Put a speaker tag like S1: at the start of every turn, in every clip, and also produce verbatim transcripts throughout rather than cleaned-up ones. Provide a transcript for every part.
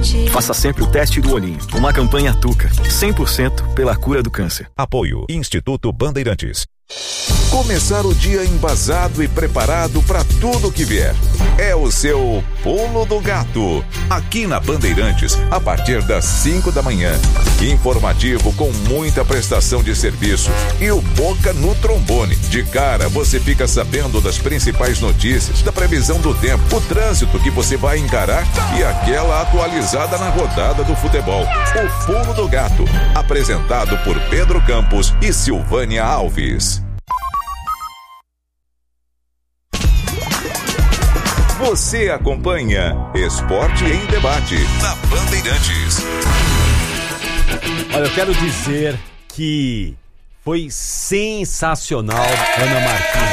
S1: Faça sempre o teste do olhinho. Uma campanha Tuca, cem por cento pela cura do câncer.
S2: Apoio Instituto Bandeirantes.
S3: Começar o dia embasado e preparado para tudo que vier. É o seu Pulo do Gato. Aqui na Bandeirantes, a partir das cinco da manhã. Informativo com muita prestação de serviço. E o Boca no trombone. De cara, você fica sabendo das principais notícias, da previsão do tempo, o trânsito que você vai encarar e aquela atualizada na rodada do futebol. O Pulo do Gato. Apresentado por Pedro Campos e Silvânia Alves. Você acompanha Esporte em Debate na Bandeirantes.
S4: Olha, eu quero dizer que foi sensacional Ana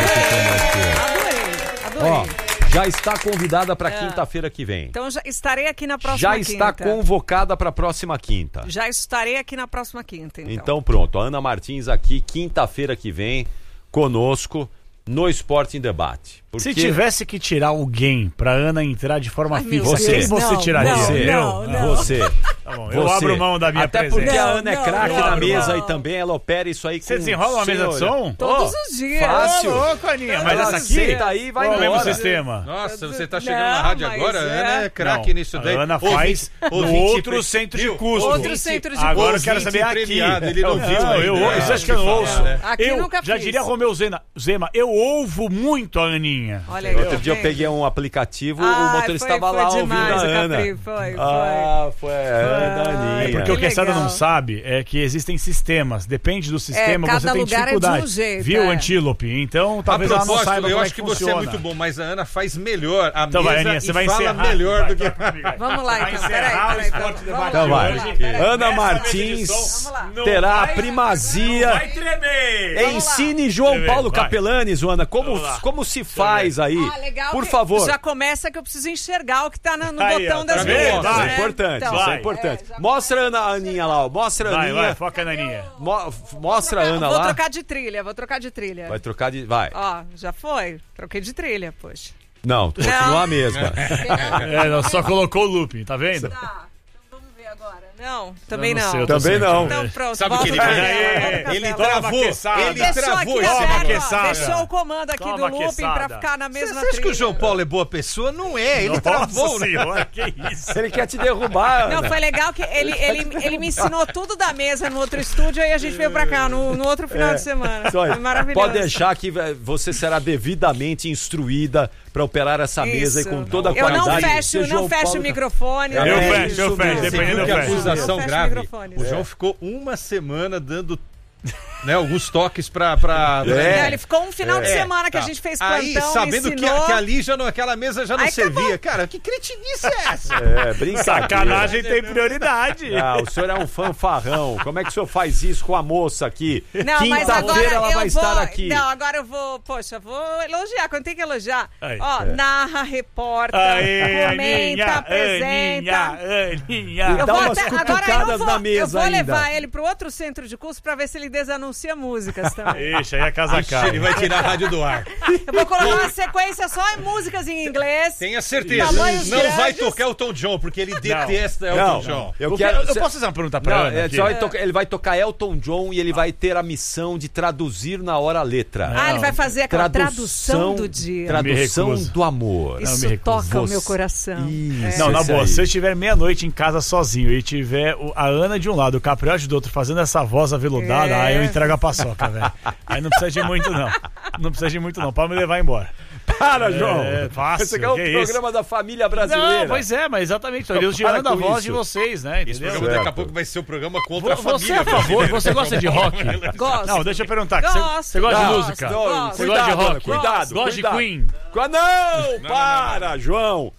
S4: Martins aqui conosco.
S5: Adorei, adorei.
S4: Ó, já está convidada para
S5: É.
S4: quinta-feira que vem.
S5: Então já estarei aqui na próxima
S4: Já
S5: quinta.
S4: está convocada para a próxima quinta.
S5: Já estarei aqui na próxima quinta, então.
S4: Então pronto, a Ana Martins aqui quinta-feira que vem conosco no Esporte em Debate. Porque...
S6: Se tivesse que tirar alguém pra Ana entrar de forma
S5: Ai,
S6: fixa,
S5: meu
S4: Você.
S6: quem
S5: Deus,
S6: você
S5: não,
S6: tiraria?
S5: não,
S4: Você,
S5: não, não.
S4: você.
S6: Tá bom, eu
S4: Você.
S6: abro mão da minha
S4: Até
S6: presença.
S4: porque a
S5: Não,
S4: Ana é
S5: não,
S4: craque
S6: eu
S4: na
S6: abro
S4: mesa
S6: mão.
S4: aí também, ela opera isso aí com...
S6: Você desenrola uma mesa de
S4: Senhor,
S6: som?
S5: Todos
S4: Oh,
S5: os dias.
S4: fácil.
S6: Ô, louco, Aninha, mas
S4: Ela
S6: essa aqui...
S4: senta aí e vai
S6: qual é o mesmo
S4: embora.
S6: sistema?
S7: Nossa, você tá chegando
S5: Não,
S7: na rádio
S5: mas
S7: agora,
S5: é.
S7: Ana é craque
S6: Não,
S7: nisso daí.
S6: a Ana
S7: Ouvinte-
S6: faz no
S7: ouvinte
S6: outro
S7: pre-
S6: centro de
S7: viu?
S6: custo.
S5: Outro
S7: Ouvinte-
S5: centro de
S6: Agora eu
S5: custo.
S6: quero saber
S7: Ouvinte
S6: aqui.
S7: premiado, ele não viu
S6: Não,
S7: ainda.
S6: eu,
S7: É,
S6: isso acho que eu não
S7: fala,
S6: ouço.
S7: né?
S5: Aqui
S6: eu
S5: nunca
S6: já
S5: fiz.
S6: diria Romeu Zema, Zema, eu ouvo muito a Aninha.
S5: Olha aí,
S4: Outro
S5: tá
S4: dia eu
S5: vendo?
S4: peguei um aplicativo,
S5: Ah,
S4: o motorista
S5: foi-
S4: estava
S5: foi
S4: lá
S5: demais,
S4: ouvindo a
S5: o
S4: Ana.
S5: Capri, foi, foi.
S4: Ah, foi a Ana,
S6: É
S4: Aninha.
S6: porque o que a Sada
S5: legal.
S6: não sabe é que existem sistemas. Depende do sistema,
S5: cada
S6: você tem
S5: lugar é de um
S6: dificuldade.
S5: jeito,
S6: Viu,
S5: é.
S6: Antílope? Então,
S7: A
S6: talvez ela não
S7: propósito,
S6: saiba
S7: eu
S6: como
S7: acho
S6: é
S7: que
S6: que
S7: você é
S6: funciona.
S7: muito bom, mas a Ana faz melhor a
S6: Então vai,
S7: mesa
S6: Aninha, você
S7: e
S6: vai
S7: fala
S6: encerrar.
S7: melhor
S6: Vai,
S7: do que...
S6: vai, vai.
S5: Vamos lá,
S6: Vai
S5: então.
S6: encerrar
S5: Peraí,
S6: o
S5: peraí.
S6: Esporte
S5: Então,
S6: Debate
S5: vamos lá,
S4: vai.
S5: vamos lá, peraí.
S4: Ana
S6: Essa
S4: Martins
S5: Vamos lá.
S6: Não
S4: terá a
S6: vai-
S4: primazia.
S6: Vai tremer!
S4: Ensine João
S6: Vai.
S4: Paulo Capelanes, Ana, como,
S6: Vamos lá.
S4: como se faz aí?
S5: Ah, legal.
S4: Por
S5: que
S4: favor.
S5: Já começa que eu preciso enxergar o que tá no, no
S6: Aí,
S5: botão
S6: ó,
S5: das
S6: tá vendo?
S5: mesas.
S6: Vai.
S4: Isso
S5: né?
S4: é importante,
S5: Então,
S4: isso é
S6: vai.
S4: importante.
S5: É, já
S4: Mostra a Ana, a Aninha lá, ó. Mostra a
S6: Vai,
S4: Aninha.
S6: vai, foca na Aninha.
S4: Mo- mostra a Ana
S5: vou
S4: lá.
S5: trocar de trilha, vou trocar de trilha.
S4: Vai trocar de. Vai.
S5: Ó, já foi? Troquei de trilha, poxa.
S4: Não, continua a mesma.
S6: É, ela só colocou o looping, tá vendo?
S5: Tá, então vamos ver agora. Não, também
S6: Eu não
S5: não.
S6: sei, eu tô
S4: Também
S6: sem.
S4: não.
S5: Então pronto,
S7: Sabe o
S5: volta
S7: que ele
S5: pra
S7: fez?
S5: tela, volta pra
S7: Ele
S5: tela.
S6: Toma
S7: travou,
S6: aqueçada.
S7: ele
S5: Deixou
S7: travou
S5: aqui
S7: esse
S5: aberto, ó,
S6: aqueçada.
S5: deixou o comando aqui
S6: Toma
S5: do looping
S6: aqueçada.
S5: pra ficar na mesma
S7: Você acha que
S5: trilha.
S7: o João Paulo é boa pessoa? Não é, ele
S6: Nossa
S7: travou, né?
S6: senhora, que isso?
S4: Ele quer te derrubar, Ana.
S5: Não, foi legal que ele, ele, ele me ensinou tudo da mesa no outro estúdio, aí a gente veio pra cá no, no outro final de semana.
S4: Só-
S5: Foi maravilhoso.
S4: Pode deixar que eh, você será devidamente instruída para operar essa mesa e
S5: Isso.
S4: com toda a
S5: Eu não
S4: qualidade.
S5: fecho,
S4: Você,
S5: não
S4: João
S5: fecho
S4: Paulo-
S5: o microfone.
S4: É,
S6: Eu
S4: é
S6: fecho,
S4: isso
S6: eu fecho,
S4: mesmo.
S7: Você
S6: dependendo
S7: viu
S6: do
S7: que a
S6: fecho.
S7: acusação
S5: Eu fecho
S7: grave?
S5: microfones.
S7: O João ficou uma semana dando né, alguns toques pra... pra
S4: É.
S5: Não, ele ficou um final de
S7: É,
S5: semana que
S7: tá.
S5: a gente fez plantão,
S7: Aí, sabendo que,
S5: ensinou.
S7: que ali já não, aquela mesa já não
S5: Aí
S7: servia.
S5: acabou.
S7: Cara, que cretinice é essa?
S4: É, brincadeira.
S6: Sacanagem tem prioridade.
S4: Ah, o senhor é um fanfarrão. Como é que o senhor faz isso com a moça aqui?
S5: Não, mas agora
S4: Quinta-feira ela
S5: eu
S4: vai
S5: vou,
S4: estar aqui.
S5: Não, agora eu vou, poxa, vou elogiar, quando tem que elogiar.
S6: Aí.
S5: Ó,
S4: É.
S5: narra, reporta,
S6: Aê,
S5: comenta,
S6: Aninha,
S5: apresenta.
S6: Aninha, Aninha.
S5: Eu
S4: Dá
S5: vou
S4: umas
S5: até, agora
S4: cutucadas
S5: eu vou,
S4: na mesa
S5: eu vou
S4: ainda.
S5: levar ele pro outro centro de curso pra ver se ele desanuncia músicas também.
S6: Ixi, aí a casa
S7: Ixi,
S6: cai.
S7: ele vai tirar a rádio do ar.
S5: Eu vou colocar uma sequência só em músicas em inglês.
S7: Tenha certeza.
S5: Tamanhos
S7: Não vai
S5: grandes.
S7: tocar Elton John, porque ele detesta Elton
S4: Não,
S7: John.
S4: eu
S6: O que-
S4: quero.
S6: eu posso fazer uma pergunta pra
S4: Não,
S6: Ana
S4: é,
S6: aqui?
S4: só vai tocar- ele vai tocar Elton John e ele vai ter a missão de traduzir na hora a letra.
S5: Ah, ele vai fazer aquela
S4: Tradução-
S5: tradução do dia.
S4: Tradução
S6: Me recuso.
S4: do amor.
S6: Não,
S5: Isso
S6: me recuso.
S5: toca o
S4: Você-
S5: meu coração.
S4: Isso,
S6: Não, na
S4: esse
S6: boa,
S4: aí.
S6: se eu estiver meia-noite em casa sozinho e tiver o- a Ana de um lado, o Capriotti do outro, fazendo essa voz aveludada,
S5: É.
S6: aí eu entrego a paçoca, velho. Aí não precisa de muito, não. Não precisa de muito, não. Pode me levar embora.
S4: Para, João!
S6: É, fácil,
S4: Esse aqui é o
S6: que
S4: programa da família brasileira.
S6: Não, pois é, mas exatamente. Estou
S4: Não,
S6: elogiando
S4: para
S6: a
S4: com
S6: voz
S4: isso.
S6: de vocês, né?
S7: Esse
S6: Entendeu?
S7: programa daqui a
S4: Certo.
S7: pouco vai ser o programa contra a
S6: Vo- Você
S7: família.
S6: é a favor?
S7: brasileira.
S6: Você gosta de rock?
S5: Gosto.
S6: Não, deixa eu perguntar. Você,
S5: Gosto,
S6: você gosta de
S4: Não,
S6: música?
S4: não,
S5: Gosto.
S6: Você
S4: cuidado,
S6: gosta de
S4: Ana,
S6: rock?
S4: cuidado,
S6: Gosta
S4: cuidado.
S6: de Queen?
S4: Qua- Não, para, João!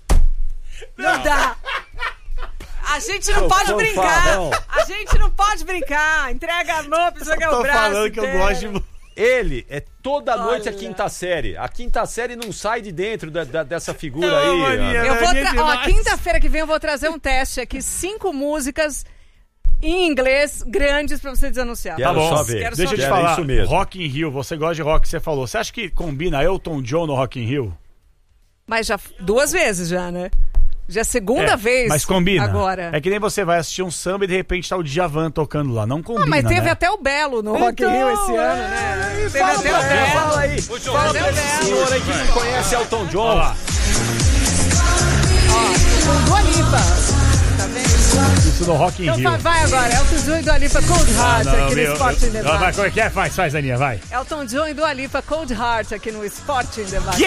S5: Não dá. A gente não
S4: Seu
S5: pode brincar.
S4: fanfarrão.
S5: A gente não pode brincar. Entrega a mão, precisa que é o
S6: Tô
S5: braço.
S6: falando que eu
S5: inteiro.
S6: gosto de música.
S4: Ele é toda noite a
S5: Olha.
S4: quinta série. A quinta série não sai de dentro da- da- dessa figura
S6: Não,
S4: aí.
S6: Maria.
S4: Ana.
S5: Eu vou
S6: Aninha
S5: tra- Ó,
S6: demais.
S5: quinta-feira que vem eu vou trazer um teste aqui, cinco músicas em inglês grandes pra você desanunciar.
S4: Quero
S6: Tá bom,
S4: só ver.
S5: Quero
S6: deixa eu te
S4: Quero
S6: falar.
S4: isso mesmo.
S6: Rock in Rio, você gosta de rock, você falou. Você acha que combina Elton John no Rock in Rio?
S5: Mas já duas vezes já, né? Já é a segunda
S6: É,
S5: vez
S6: mas combina.
S5: agora.
S6: É que nem você vai assistir um samba e de repente tá o Djavan tocando lá. Não combina,
S5: Ah, mas teve
S6: né?
S5: até o Belo no Rock in Rio esse ano, né?
S6: é,
S5: Teve até o Belo.
S4: Fala aí.
S7: Ô, João,
S4: Fala
S5: Cadê
S4: pra
S5: o
S4: esse
S5: Belo?
S4: senhor aí que não conhece Elton John.
S6: Olha lá.
S5: Com Dua Lipa. Tá vendo?
S6: Isso no Rock in
S5: Então
S6: Rio.
S5: vai, vai agora. Elton John e Dua Lipa, Cold Heart
S6: Não, não,
S5: aqui no
S6: meu,
S5: Sport in
S6: eu-
S5: Debate.
S6: vai, como é que é? Faz, faz, Aninha, vai.
S5: Elton John e Dua Lipa, Cold Heart aqui no Sport in Debate.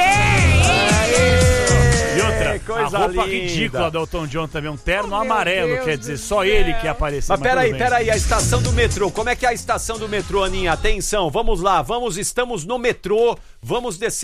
S6: E outra,
S4: coisa
S6: a roupa
S4: linda.
S6: ridícula do Elton John também, um terno
S5: Oh, meu
S6: amarelo,
S5: Deus
S6: quer
S5: do
S6: dizer, só
S5: céu.
S6: ele que ia aparecer.
S4: Mas peraí,
S6: tudo bem.
S4: peraí, a estação do metrô. Como é que é a estação do metrô, Aninha? Atenção, vamos lá, vamos, estamos no metrô, vamos descer.